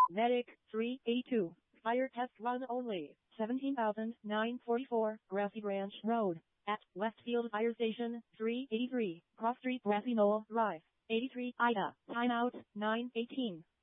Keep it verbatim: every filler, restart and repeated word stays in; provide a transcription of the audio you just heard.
Medic, three eighty-two. Fire test run only. seventeen thousand nine hundred forty-four, Grassy Branch Road. At Westfield Fire Station, three eighty-three. Cross Street, Grassy Knoll Drive. eighty-three, Ida. Timeout, nine eighteen.